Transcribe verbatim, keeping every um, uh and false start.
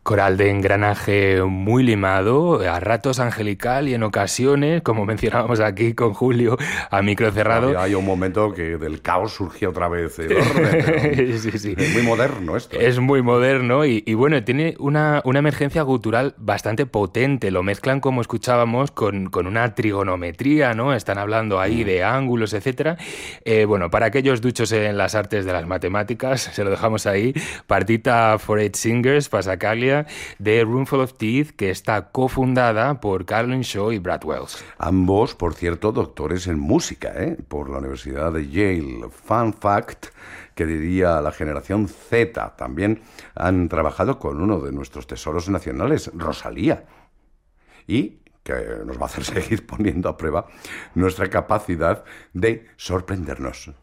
Coral de engranaje muy limado, a ratos angelical y en ocasiones, como mencionábamos aquí con Julio, a micro cerrado. Había hay un momento que del caos surgía otra vez el orden, pero Sí, sí. es muy moderno esto, ¿eh? Es muy moderno y, y bueno, tiene una, una emergencia gutural bastante potente. Lo mezclan, como escuchábamos, con, con una trigonometría, ¿no? Están hablando ahí Mm. de ángulos, etcétera. Eh, bueno, para aquellos duchos en las artes de las matemáticas, se lo dejamos ahí. Partita for Eight Singers, Passacaglia, de Roomful of Teeth, que está cofundada por Carolyn Shaw y Brad Wells. Ambos, por cierto, doctores en música, ¿eh? Por la Universidad de Yale. Fun fact, que diría la generación Z. También han trabajado con uno de nuestros tesoros nacionales, Rosalía. Y que nos va a hacer seguir poniendo a prueba nuestra capacidad de sorprendernos.